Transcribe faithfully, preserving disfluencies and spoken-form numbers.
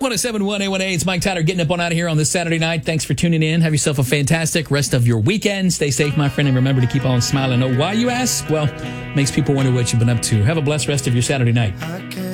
one oh seven point one A one A. It's Mike Tyler getting up on out of here on this Saturday night. Thanks for tuning in. Have yourself a fantastic rest of your weekend. Stay safe, my friend, and remember to keep on smiling. Oh, why, you ask? Well, makes people wonder what you've been up to. Have a blessed rest of your Saturday night.